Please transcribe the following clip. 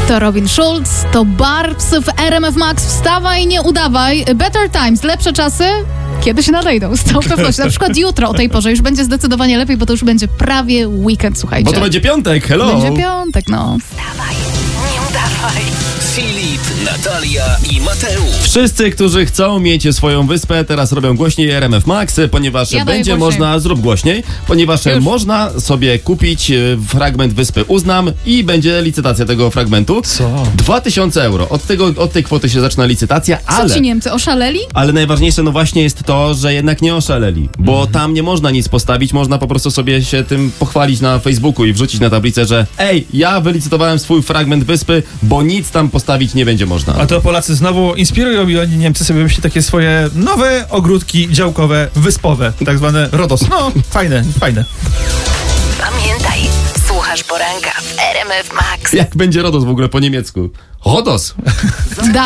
To Robin Schulz, to Barbs w RMF Max. Wstawaj, nie udawaj. Better times, lepsze czasy kiedy się nadejdą, z całą pewnością. Na przykład jutro o tej porze już będzie zdecydowanie lepiej, bo to już będzie prawie weekend, słuchajcie. Bo to będzie piątek, hello! Będzie piątek, no. Wstawaj, nie udawaj. Filip, Natalia i Mateusz. Wszyscy, którzy chcą mieć swoją wyspę, teraz robią głośniej RMF Max, ponieważ Ja będzie głośniej. można, zrób głośniej, ponieważ Już. można sobie kupić fragment wyspy Uznam i będzie licytacja tego fragmentu. Co? 2000 euro. Od tej kwoty się zaczyna licytacja, Co ci Niemcy, oszaleli? ale najważniejsze no właśnie jest to, że jednak nie oszaleli, bo tam nie można nic postawić, można po prostu sobie się tym pochwalić na Facebooku i wrzucić na tablicę, że ja wylicytowałem swój fragment wyspy, bo nic tam postawić nie będzie można. A to Polacy znowu inspirują i oni Niemcy sobie wymyślili takie swoje nowe ogródki działkowe, wyspowe, tak zwane RODOS. No, fajne. Pamiętaj, słuchasz poranka w RMF Max. Jak będzie RODOS w ogóle po niemiecku? RODOS! Da.